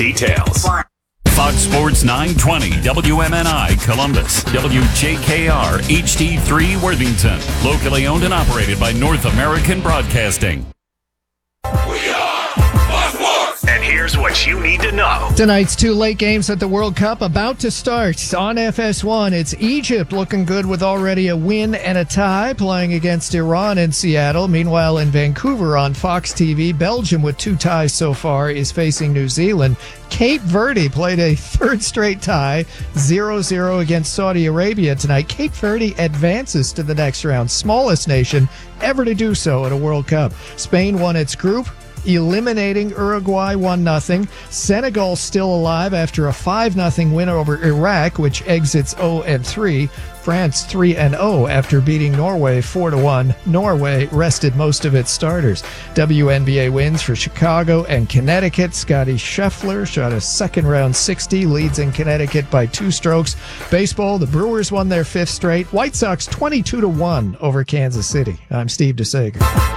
Details. Fox Sports 920 WMNI Columbus, WJKR HD3 Worthington, locally owned and operated by North American Broadcasting. We are Fox Sports! And here's what you need to know. Tonight's two late games at the World Cup about to start. On FS1, it's Egypt looking good with already a win and a tie, playing against Iran in Seattle. Meanwhile, in Vancouver on Fox TV, Belgium with two ties so far is facing New Zealand. Cape Verde played a third straight tie, 0-0 against Saudi Arabia tonight. Cape Verde advances to the next round, smallest nation ever to do so at a World Cup. Spain won its group, eliminating Uruguay 1-0. Senegal still alive after a 5-0 win over Iraq, which exits 0-3. France 3-0 after beating Norway 4-1. Norway rested most of its starters. WNBA wins for Chicago and Connecticut. Scottie Scheffler shot a second round 60, leads in Connecticut by 2 strokes. Baseball, the Brewers won their 5th straight. White Sox 22-1 over Kansas City. I'm Steve DeSager.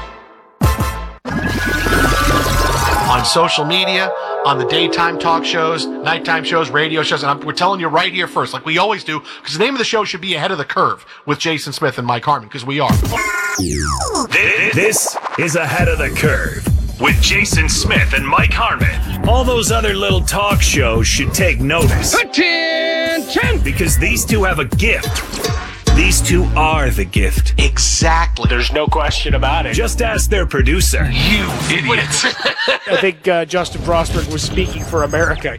On social media, on the daytime talk shows, nighttime shows, radio shows, and we're telling you right here first, like we always do, because the name of the show should be Ahead of the Curve with Jason Smith and Mike Harmon, because we are. This is Ahead of the Curve with Jason Smith and Mike Harmon. All those other little talk shows should take notice. Attention! Because these two have a gift. These two are the gift. Exactly. There's no question about it. Just ask their producer. You idiots. I think Justin Frostberg was speaking for America.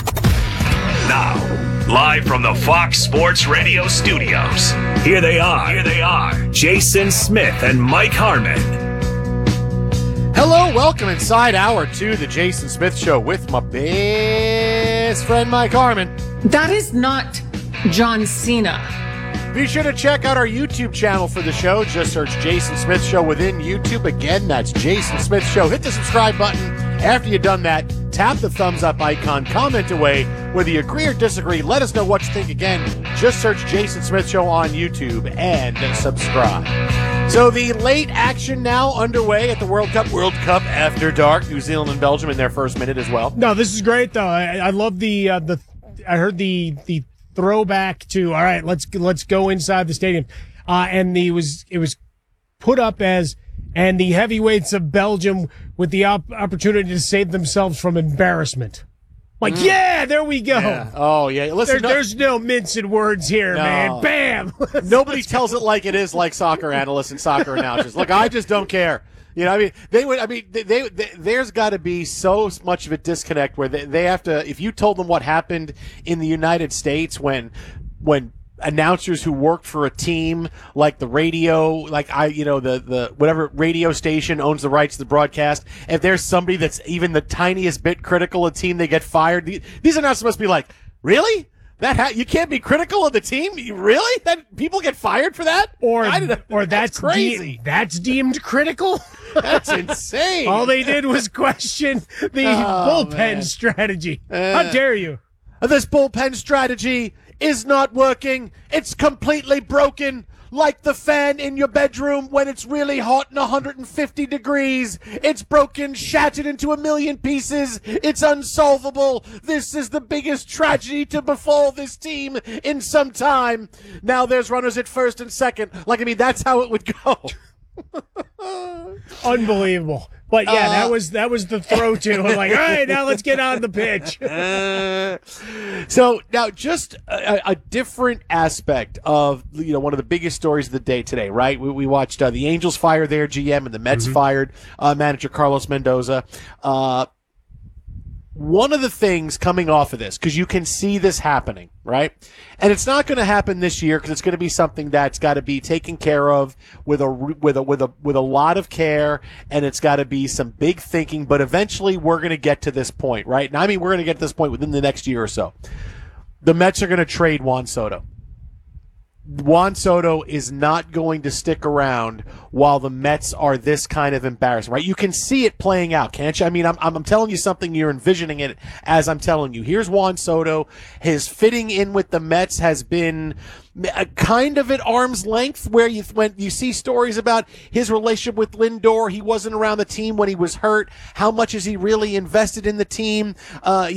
Now, live from the Fox Sports Radio studios, here they are, Jason Smith and Mike Harmon. Hello, welcome inside hour 2, the Jason Smith Show with my best friend Mike Harmon. That is not John Cena. Be sure to check out our YouTube channel for the show. Just search Jason Smith Show within YouTube. Again, that's Jason Smith Show. Hit the subscribe button. After you've done that, tap the thumbs up icon. Comment away. Whether you agree or disagree, let us know what you think. Again, just search Jason Smith Show on YouTube and subscribe. So the late action now underway at the World Cup. World Cup after dark. New Zealand and Belgium in their first minute as well. No, this is great though. I love the I heard the throwback to, all right, let's go inside the stadium, and it was put up as, and the heavyweights of Belgium with the opportunity to save themselves from embarrassment. Like, yeah, there we go. Yeah. Oh yeah, listen, there's no mincing words here, man. Bam. Nobody tells it like it is, like soccer analysts and soccer announcers. Look, I just don't care. You know, I mean, there's got to be so much of a disconnect where they have to, if you told them what happened in the United States when announcers who worked for a team like the radio, like the whatever radio station owns the rights to the broadcast, if there's somebody that's even the tiniest bit critical of a team, they get fired. These announcers must be like, really? You can't be critical of the team? Really? That people get fired for that? Or that's crazy. That's deemed critical? That's insane. All they did was question the bullpen strategy. How dare you? This bullpen strategy is not working. It's completely broken. Like the fan in your bedroom when it's really hot and 150 degrees. It's broken, shattered into a million pieces. It's unsolvable. This is the biggest tragedy to befall this team in some time. Now there's runners at first and second. That's how it would go. Unbelievable. But yeah, that was the throw to. Like, all right, now let's get on the pitch. So now, just a different aspect of one of the biggest stories of the day today, right? We watched the Angels fire their GM and the Mets fired manager Carlos Mendoza. One of the things coming off of this, because you can see this happening, right? And it's not going to happen this year because it's going to be something that's got to be taken care of with a lot of care, and it's got to be some big thinking. But eventually, we're going to get to this point, right? And I mean, we're going to get to this point within the next year or so. The Mets are going to trade Juan Soto. Juan Soto is not going to stick around while the Mets are this kind of embarrassing, right? You can see it playing out, can't you? I mean, I'm telling you something, you're envisioning it as I'm telling you. Here's Juan Soto. His fitting in with the Mets has been kind of at arm's length, where when you see stories about his relationship with Lindor, he wasn't around the team when he was hurt. How much is he really invested in the team?